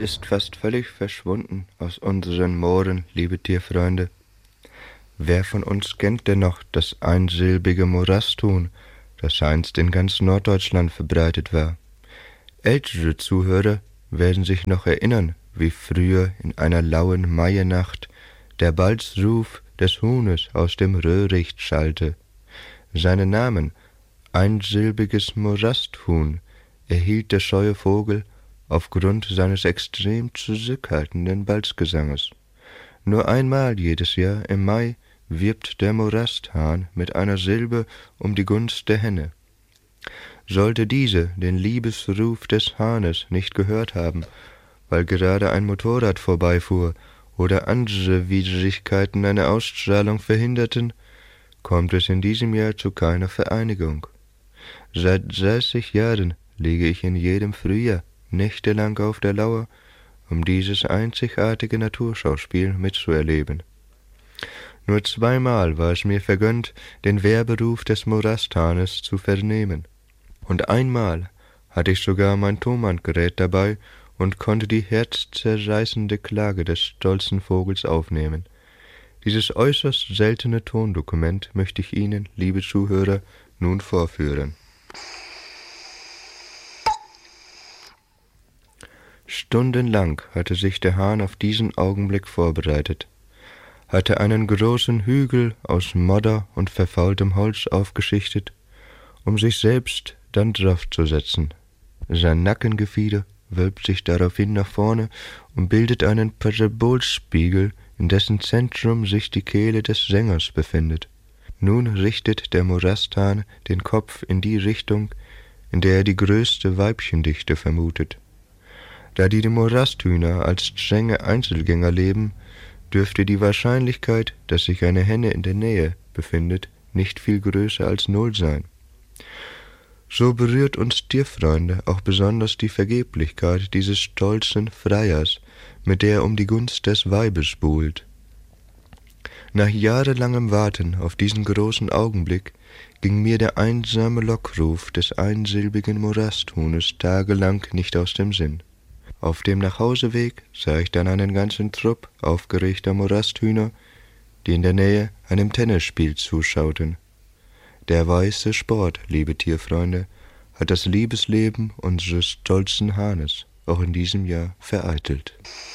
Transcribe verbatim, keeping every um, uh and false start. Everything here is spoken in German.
ist fast völlig verschwunden aus unseren Mooren, liebe Tierfreunde. Wer von uns kennt denn noch das einsilbige Morasthuhn, das einst in ganz Norddeutschland verbreitet war? Ältere Zuhörer werden sich noch erinnern, wie früher in einer lauen Maienacht der Balzruf des Huhnes aus dem Röhricht schallte. Seinen Namen, einsilbiges Morasthuhn, erhielt der scheue Vogel aufgrund seines extrem zurückhaltenden Balzgesanges. Nur einmal jedes Jahr im Mai wirbt der Morasthahn mit einer Silbe um die Gunst der Henne. Sollte diese den Liebesruf des Hahnes nicht gehört haben, weil gerade ein Motorrad vorbeifuhr oder andere Widrigkeiten eine Ausstrahlung verhinderten, kommt es in diesem Jahr zu keiner Vereinigung. Seit dreißig Jahren liege ich in jedem Frühjahr nächtelang auf der Lauer, um dieses einzigartige Naturschauspiel mitzuerleben. Nur zweimal war es mir vergönnt, den Werberuf des Morasthahnes zu vernehmen, und einmal hatte ich sogar mein Tonbandgerät dabei und konnte die herzzerreißende Klage des stolzen Vogels aufnehmen. Dieses äußerst seltene Tondokument möchte ich Ihnen, liebe Zuhörer, nun vorführen. Stundenlang hatte sich der Hahn auf diesen Augenblick vorbereitet, hatte einen großen Hügel aus Modder und verfaultem Holz aufgeschichtet, um sich selbst dann draufzusetzen. Sein Nackengefieder wölbt sich daraufhin nach vorne und bildet einen Parabolspiegel, in dessen Zentrum sich die Kehle des Sängers befindet. Nun richtet der Morasthahn den Kopf in die Richtung, in der er die größte Weibchendichte vermutet. Da die Morasthühner als strenge Einzelgänger leben, dürfte die Wahrscheinlichkeit, dass sich eine Henne in der Nähe befindet, nicht viel größer als null sein. So berührt uns Tierfreunde auch besonders die Vergeblichkeit dieses stolzen Freiers, mit der er um die Gunst des Weibes buhlt. Nach jahrelangem Warten auf diesen großen Augenblick ging mir der einsame Lockruf des einsilbigen Morasthuhnes tagelang nicht aus dem Sinn. Auf dem Nachhauseweg sah ich dann einen ganzen Trupp aufgeregter Morasthühner, die in der Nähe einem Tennisspiel zuschauten. Der weiße Sport, liebe Tierfreunde, hat das Liebesleben unseres stolzen Hahnes auch in diesem Jahr vereitelt.